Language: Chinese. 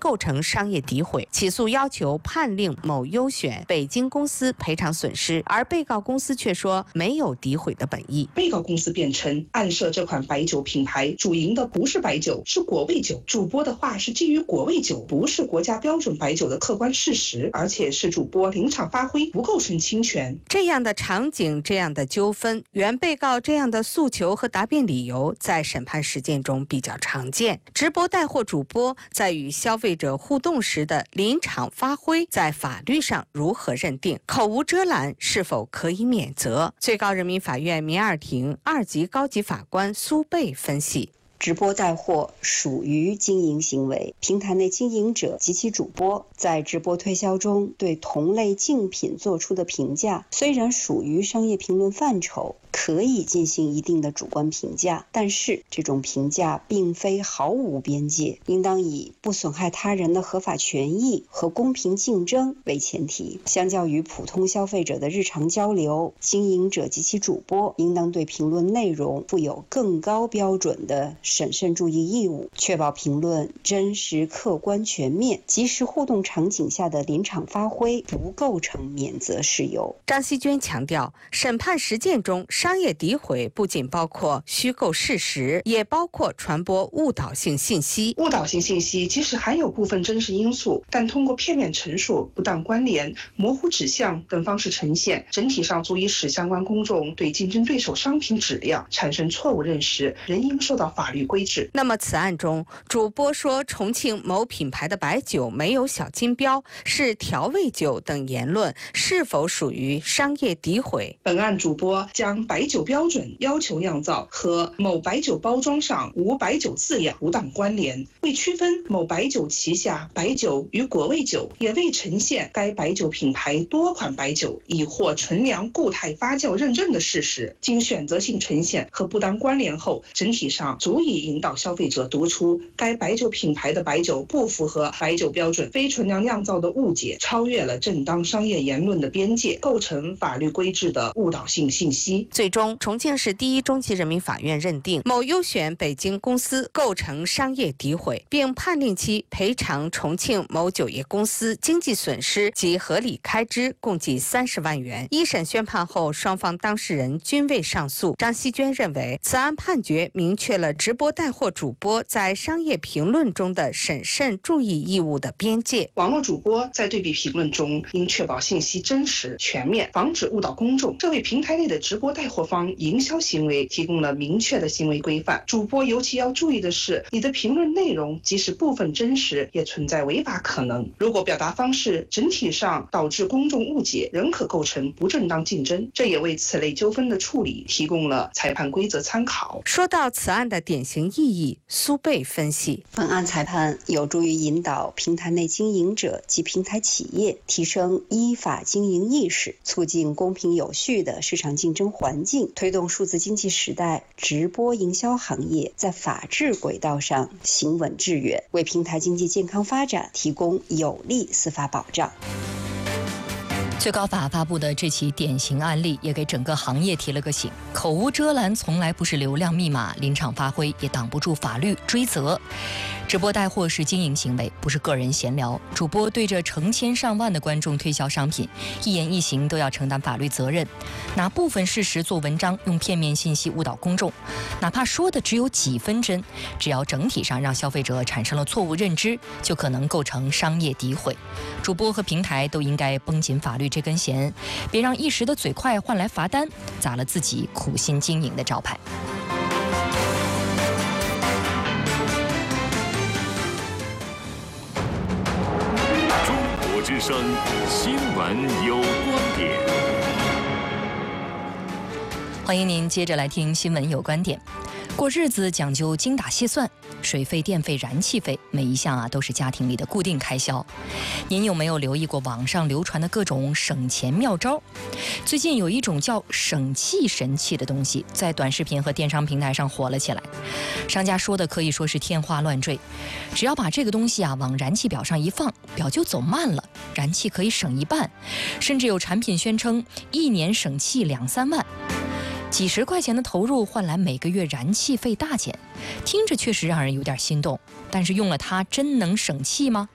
构成商业诋毁，起诉要求判令某优选北京公司赔偿损失，而被告公司却说没有诋毁的本意。 被告公司辩称，暗设这款白酒品牌主营的不是白酒，是果味酒。主播的话是基于果味酒不是国家标准白酒的客观事实，而且是主播临场发挥，不构成侵权。 这样的场景，这样的纠纷，原被告这样的诉求和答辩理由，在审判实践中比较常见。直播带货主播在与消费者互动时的临场发挥，在法律上如何认定？口无遮拦是否可以免责？最高人民法院民二庭2级高级法官苏贝分析。 直播带货属于经营行为，平台内经营者及其主播在直播推销中对同类竞品做出的评价，虽然属于商业评论范畴，可以进行一定的主观评价，但是这种评价并非毫无边界，应当以不损害他人的合法权益和公平竞争为前提。相较于普通消费者的日常交流，经营者及其主播应当对评论内容负有更高标准的审慎注意义务，确保评论真实、客观、全面，即时互动场景下的临场发挥不构成免责事由。 张锡娟强调，审判实践中，商业诋毁不仅包括虚构事实，也包括传播误导性信息。 误导性信息即使含有部分真实因素，但通过片面陈述、不当关联、模糊指向等方式呈现，整体上足以使相关公众对竞争对手商品质量产生错误认识，仍应受到法律规制。 那么此案中，主播说重庆某品牌的白酒没有小金标，是调味酒等言论，是否属于商业诋毁？ 本案主播将白酒标准要求酿造和某白酒包装上无白酒字样不当关联，未区分某白酒旗下白酒与果味酒，也未呈现该白酒品牌多款白酒已获纯粮固态发酵认证的事实，经选择性呈现和不当关联后，整体上足以引导消费者读出该白酒品牌的白酒不符合白酒标准、非纯粮酿造的误解，超越了正当商业言论的边界，构成法律规制的误导性信息。 最终，重庆市第一中级人民法院认定某优选北京公司构成商业诋毁，并判令其赔偿重庆某酒业公司经济损失及合理开支共计30万元。一审宣判后，双方当事人均未上诉。张锡娟认为，此案判决明确了直播带货主播在商业评论中的审慎注意义务的边界。 网络主播在对比评论中应确保信息真实全面，防止误导公众，这为平台内的直播带货方营销行为提供了明确的行为规范。主播尤其要注意的是，你的评论内容即使部分真实，也存在违法可能。如果表达方式整体上导致公众误解，仍可构成不正当竞争，这也为此类纠纷的处理提供了裁判规则参考。 说到此案的典型意义，苏贝分析， 本案裁判有助于引导平台内经营者及平台企业提升依法经营意识，促进公平有序的市场竞争环境，推动数字经济时代直播营销行业在法治轨道上行稳致远，为平台经济健康发展提供有力司法保障。 最高法发布的这起典型案例也给整个行业提了个醒，口无遮拦从来不是流量密码，临场发挥也挡不住法律追责。直播带货是经营行为，不是个人闲聊。主播对着成千上万的观众推销商品，一言一行都要承担法律责任。拿部分事实做文章，用片面信息误导公众，哪怕说的只有几分真，只要整体上让消费者产生了错误认知，就可能构成商业诋毁。主播和平台都应该绷紧法律这根弦，别让一时的嘴快换来罚单，砸了自己苦心经营的招牌。 之声新闻有观点， 欢迎您接着来听新闻有观点。过日子讲究精打细算，水费、电费、燃气费，每一项都是家庭里的固定开销。您有没有留意过网上流传的各种省钱妙招？最近有一种叫省气神器的东西，在短视频和电商平台上火了起来。商家说的可以说是天花乱坠，只要把这个东西往燃气表上一放，表就走慢了，燃气可以省一半，甚至有产品宣称1年省气2-3万。几十块钱的投入换来每个月燃气费大减，听着确实让人有点心动，但是用了它真能省气吗？